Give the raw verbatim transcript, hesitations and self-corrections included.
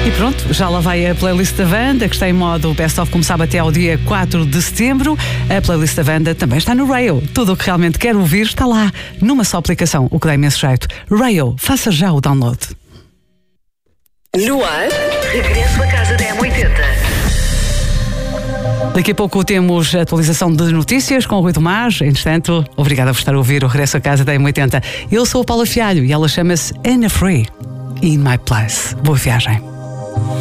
E pronto, já lá vai a playlist da Wanda, que está em modo Best of, começava até ao dia quatro de setembro. A playlist da Wanda também está no Rail. Tudo o que realmente quer ouvir está lá, numa só aplicação, o que dá imenso jeito. Rail, faça já o download. No ar, regresso a casa da M oitenta. Daqui a pouco temos a atualização de notícias com o Rui Tomás. Entretanto, obrigada por estar a ouvir o Regresso a Casa da M oitenta. Eu sou o Paulo Fialho e ela chama-se Anna Free. In My Place. Boa viagem.